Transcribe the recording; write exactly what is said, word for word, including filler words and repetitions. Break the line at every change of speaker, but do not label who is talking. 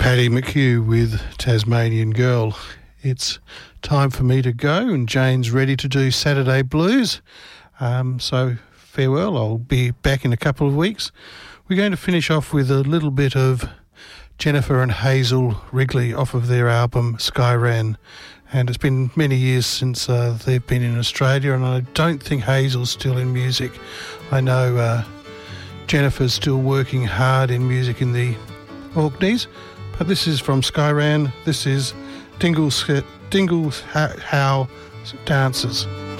Paddy McHugh with Tasmanian Girl. It's time for me to go, and Jane's ready to do Saturday Blues. Um, so farewell, I'll be back in a couple of weeks. We're going to finish off with a little bit of Jennifer and Hazel Wrigley off of their album Skyran. And it's been many years since uh, they've been in Australia, and I don't think Hazel's still in music. I know uh, Jennifer's still working hard in music in the Orkneys, but this is from Skyran. This is Dingle's, Dingle's How Dances.